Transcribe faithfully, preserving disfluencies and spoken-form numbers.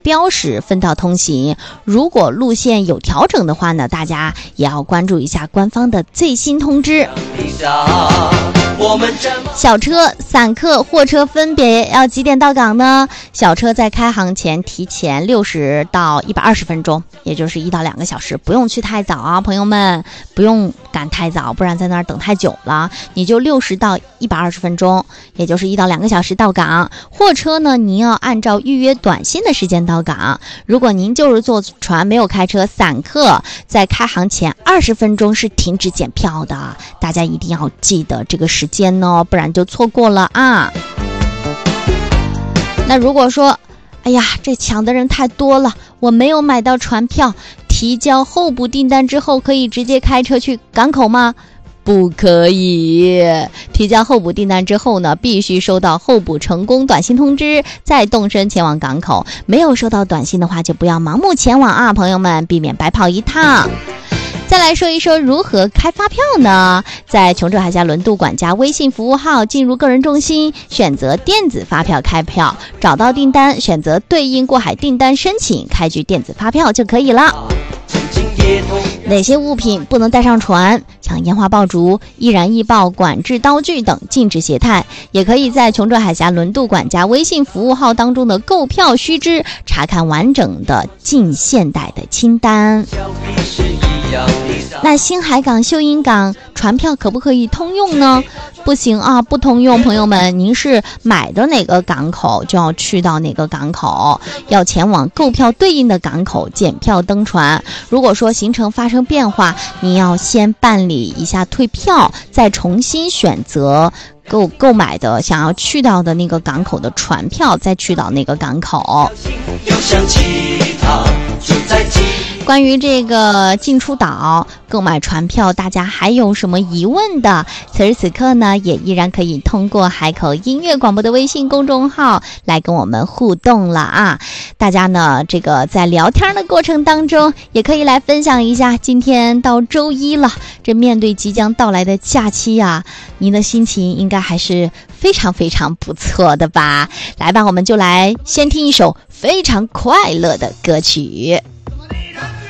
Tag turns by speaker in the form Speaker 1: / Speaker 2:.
Speaker 1: 标识分道通行。如果路线有调整的话呢，大家也要关注一下官方的最新通知。小车、散客、货车分别要几点到岗呢？小车在开行前提前六十到一百二十分钟，也就是一到两个小时，不用去太早啊，朋友们，不用赶太早，不然在那儿等太久了。你就六十到一百二十分钟，也就是一到两个小时到岗。货车呢，您要按照预约短信的时间到岗。如果您就是坐船没有开车，散客在开行前二十分钟是停止检票的，大家一定要记得这个时间哦，不然就错过了啊。那如果说哎呀这抢的人太多了，我没有买到船票，提交候补订单之后可以直接开车去港口吗？不可以，提交候补订单之后呢，必须收到候补成功短信通知，再动身前往港口。没有收到短信的话，就不要盲目前往啊，朋友们，避免白跑一趟。再来说一说如何开发票呢？在琼州海峡轮渡管家微信服务号进入个人中心，选择电子发票开票，找到订单，选择对应过海订单申请，开具电子发票就可以了。哪些物品不能带上船？像烟花爆竹、易燃易爆、管制刀具等禁止携带。也可以在琼州海峡轮渡管家微信服务号当中的购票须知查看完整的禁现代的清单。那新海港、秀英港船票可不可以通用呢？不行啊，不通用，朋友们，您是买的哪个港口就要去到哪个港口，要前往购票对应的港口检票登船。如果说行程发生变化，您要先办理一下退票，再重新选择购购买的想要去到的那个港口的船票，再去到那个港口。关于这个进出岛购买船票，大家还有什么疑问的？此时此刻呢，也依然可以通过海口音乐广播的微信公众号来跟我们互动了啊！大家呢，这个在聊天的过程当中，也可以来分享一下，今天到周一了，这面对即将到来的假期啊，您的心情应该还是非常非常不错的吧？来吧，我们就来先听一首非常快乐的歌曲。